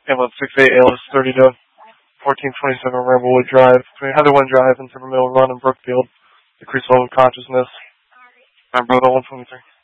Ambulance 68 ALS 30 to 1427 Ramblewood Drive, between Heatherwind Drive and Silver Mill Run in Brookfield. Decreased level of consciousness. I'm brother 123.